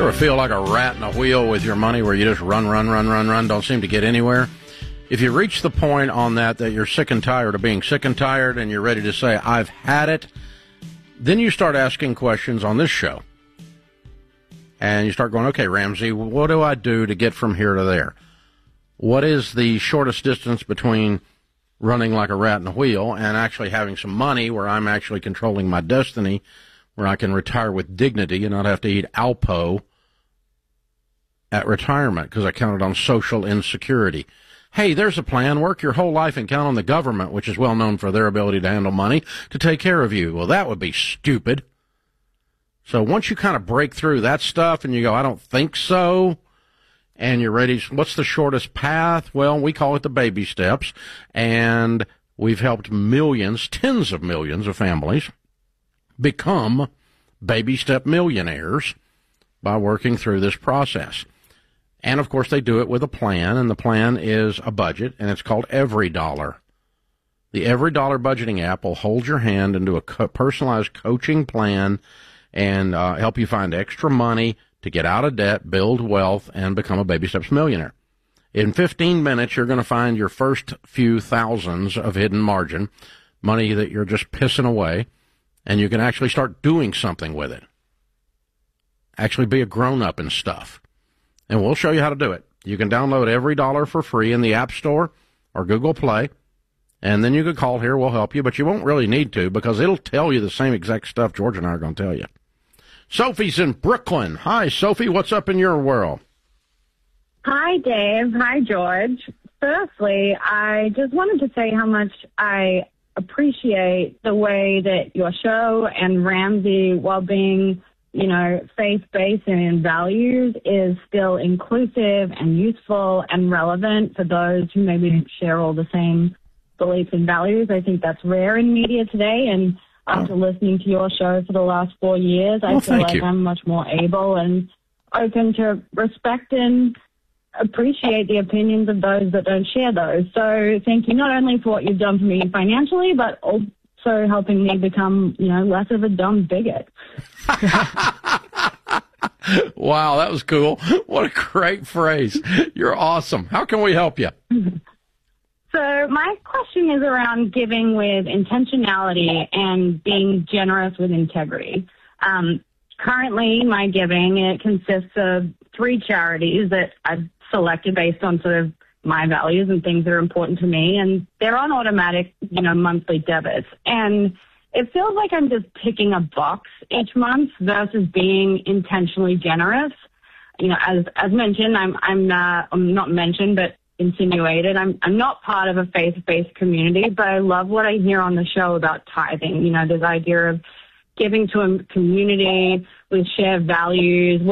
You ever feel like a rat in a wheel with your money where you just run, don't seem to get anywhere? If you reach the point on that you're sick and tired of being sick and tired and you're ready to say, I've had it, then you start asking questions on this show. And you start going, okay, Ramsey, what do I do to get from here to there? What is the shortest distance between running like a rat in a wheel and actually having some money where I'm actually controlling my destiny, where I can retire with dignity and not have to eat Alpo at retirement because I counted on social insecurity? Hey, there's a plan. Work your whole life and count on the government, which is well known for their ability to handle money, to take care of you. Well, that would be stupid. So once you kind of break through that stuff and you go, I don't think so, and you're ready, what's the shortest path? Well, we call it the baby steps, and we've helped millions, tens of millions of families become baby step millionaires by working through this process. And, of course, they do it with a plan, and the plan is a budget, and it's called EveryDollar. The EveryDollar budgeting app will hold your hand into a personalized coaching plan and help you find extra money to get out of debt, build wealth, and become a baby steps millionaire. In 15 minutes, you're going to find your first few thousands of hidden margin, money that you're just pissing away, and you can actually start doing something with it. Actually be a grown-up and stuff. And we'll show you how to do it. You can download EveryDollar for free in the App Store or Google Play, and then you can call here. We'll help you, but you won't really need to because it'll tell you the same exact stuff George and I are going to tell you. Sophie's in Brooklyn. Hi, Sophie. What's up in your world? Hi, Dave. Hi, George. Firstly, I just wanted to say how much I appreciate the way that your show and Ramsey, while being, faith-based and in values, is still inclusive and useful and relevant for those who maybe don't share all the same beliefs and values. I think that's rare in media today, and after listening to your show for the last 4 years, I feel like I'm much more able and open to respect and appreciate the opinions of those that don't share those. So thank you not only for what you've done for me financially, but also helping me become, less of a dumb bigot. Wow, that was cool. What a great phrase. You're awesome. How can we help you? So my question is around giving with intentionality and being generous with integrity. Currently, my giving, it consists of 3 charities that I've selected based on sort of my values and things that are important to me, and they're on automatic, monthly debits. And it feels like I'm just ticking a box each month versus being intentionally generous. As mentioned, I'm not mentioned, but insinuated, I'm not part of a faith-based community, but I love what I hear on the show about tithing. This idea of giving to a community with shared values,